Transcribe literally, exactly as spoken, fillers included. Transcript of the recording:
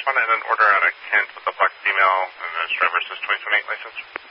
want to end an order out of Kent with a black female and a driver's twenty twenty-eight license.